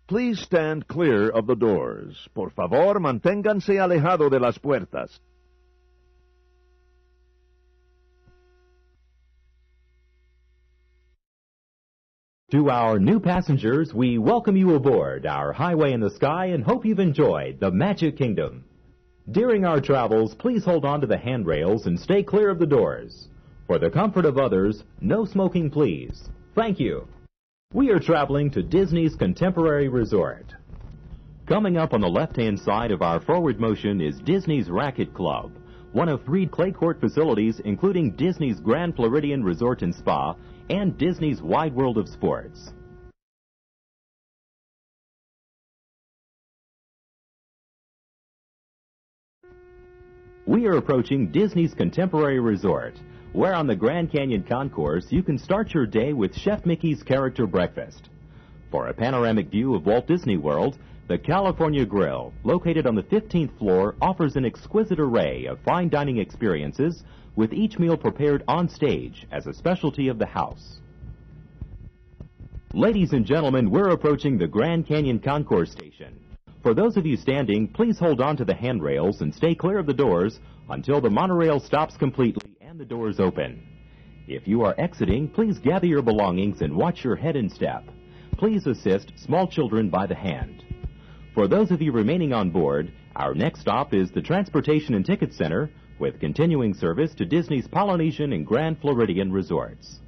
Please stand clear of the doors. Por favor, manténganse alejado de las puertas. To our new passengers, we welcome you aboard our Highway in the Sky and hope you've enjoyed the Magic Kingdom. During our travels, please hold on to the handrails and stay clear of the doors. For the comfort of others, no smoking, please. Thank you. We are traveling to Disney's Contemporary Resort. Coming up on the left-hand side of our forward motion is Disney's Racquet Club, one of 3 clay court facilities including Disney's Grand Floridian Resort and Spa and Disney's Wide World of Sports. We are approaching Disney's Contemporary Resort, where on the Grand Canyon Concourse you can start your day with Chef Mickey's Character Breakfast. For a panoramic view of Walt Disney World, the California Grill, located on the 15th floor, offers an exquisite array of fine dining experiences, with each meal prepared on stage as a specialty of the house. Ladies and gentlemen, we're approaching the Grand Canyon Concourse station. For those of you standing, please hold on to the handrails and stay clear of the doors until the monorail stops completely and the doors open. If you are exiting, please gather your belongings and watch your head and step. Please assist small children by the hand. For those of you remaining on board, our next stop is the Transportation and Ticket Center, with continuing service to Disney's Polynesian and Grand Floridian resorts.